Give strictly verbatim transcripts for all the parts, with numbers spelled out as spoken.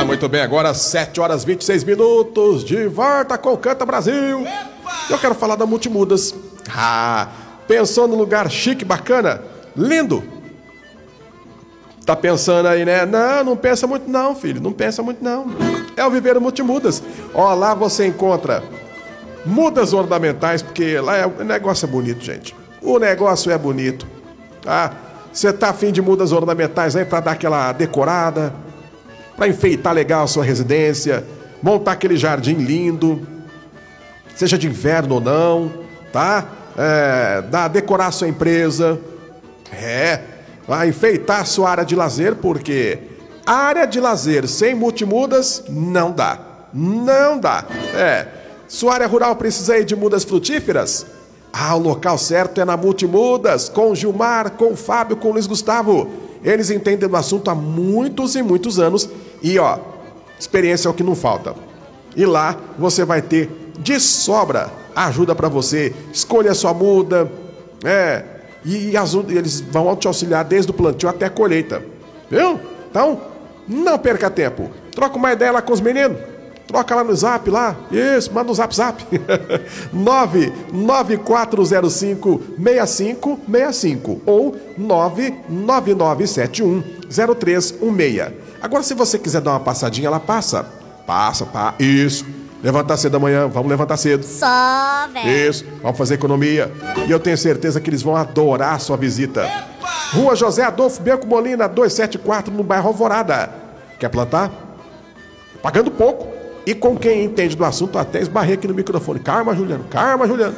muito bem, agora sete horas e vinte e seis minutos, de volta com o Canta Brasil. Eu quero falar da Multimudas. Ah, pensou num lugar chique, bacana, lindo? Tá pensando aí, né? Não, não pensa muito não, filho, não pensa muito não. É o Viveiro Multimudas. Ó, lá você encontra mudas ornamentais, porque lá é, o negócio é bonito, gente. O negócio é bonito, tá? Você tá afim de mudas ornamentais aí pra dar aquela decorada, pra enfeitar legal a sua residência, montar aquele jardim lindo, seja de inverno ou não, tá? É, dar, decorar a sua empresa, é, vai enfeitar a sua área de lazer, porque a área de lazer sem Multimudas não dá, não dá, é. Sua área rural precisa aí de mudas frutíferas? Ah, o local certo é na Multimudas, com o Gilmar, com o Fábio, com o Luiz Gustavo. Eles entendem do assunto há muitos e muitos anos e, ó, experiência é o que não falta. E lá você vai ter de sobra ajuda para você, escolha a sua muda, é, e, e as, eles vão te auxiliar desde o plantio até a colheita, viu? Então, não perca tempo, troca uma ideia lá com os meninos. Troca lá no zap lá. Isso, manda no zap zap. nove nove quatro zero cinco seis cinco seis cinco ou nove nove nove sete um zero três um seis. Agora, se você quiser dar uma passadinha, ela passa. Passa, pá. Isso. Levantar cedo da manhã, vamos levantar cedo. Só, velho. Isso, vamos fazer economia. E eu tenho certeza que eles vão adorar a sua visita. Rua José Adolfo Bianco Molina, duzentos e setenta e quatro, no bairro Alvorada. Quer plantar? Pagando pouco. E com quem entende do assunto, até esbarrei aqui no microfone. Calma, Juliano, calma, Juliano.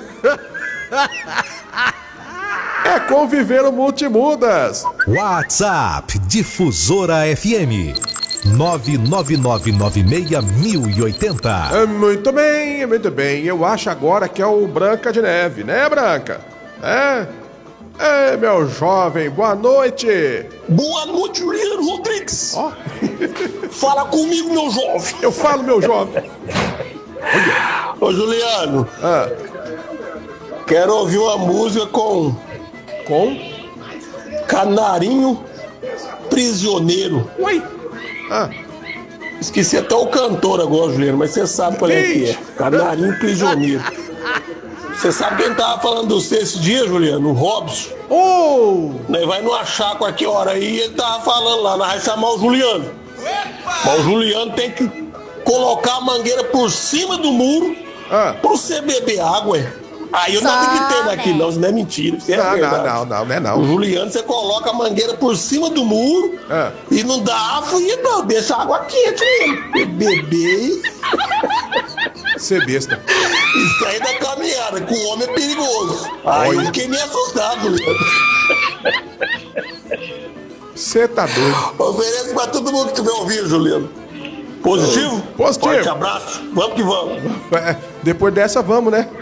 É com Viveiro Multimudas. WhatsApp Difusora F M nove nove nove nove seis mil e oitenta. É, muito bem, muito bem. Eu acho agora que é o Branca de Neve, né, Branca? É? É, meu jovem, boa noite. Boa noite, Juliano Rodrigues. Ó. Fala comigo, meu jovem. Eu falo, meu jovem. Ô, Juliano. Ah. Quero ouvir uma música com... Com? Canarinho Prisioneiro. Ui. Ah. Esqueci até o cantor agora, Juliano, mas você sabe qual é que é. Canarinho Prisioneiro. Você sabe quem tava falando do você esse dia, Juliano? O Robson. Oh! Né, vai no Achaco aqui hora aí, ele tava falando lá, nós vai chamar o Juliano. Mas o Juliano tem que colocar a mangueira por cima do muro ah. pra você beber água. Aí eu não acreditei naquilo, não, isso não é mentira. Isso é não, verdade. não, não, não é não. O Juliano, você coloca a mangueira por cima do muro ah. e não dá água, não, deixa a água quente mesmo. Beber. Ser besta. Isso aí da caminhada, com o homem é perigoso. Aí eu fiquei meio assustado, Juliano. Você tá doido. Ofereço pra todo mundo que estiver ouvindo, Juliano. Positivo? Positivo. Forte abraço. Vamos que vamos. É, depois dessa, vamos, né?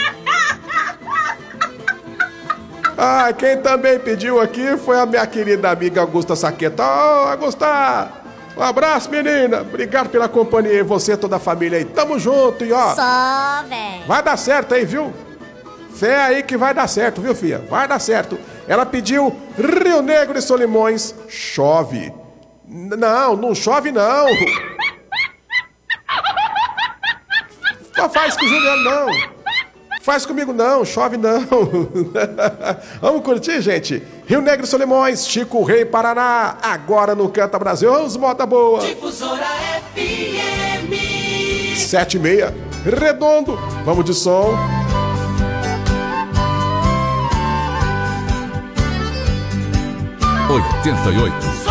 Ah, quem também pediu aqui foi a minha querida amiga Augusta Saqueta. Ô, oh, Augusta! Um abraço, menina. Obrigado pela companhia. E você, toda a família aí. Tamo junto, e ó. Só, velho. Vai dar certo aí, viu? Fé aí que vai dar certo, viu, filha? Vai dar certo. Ela pediu Rio Negro e Solimões. Chove. N- não, não chove, não. Não faz com o Juliano, não. Faz comigo não, chove não. Vamos curtir, gente? Rio Negro e Solimões, Chico Rei Paraná, agora no Canta Brasil, os moda boa. Difusora F M Sete e meia, redondo, vamos de som. oitenta e oito.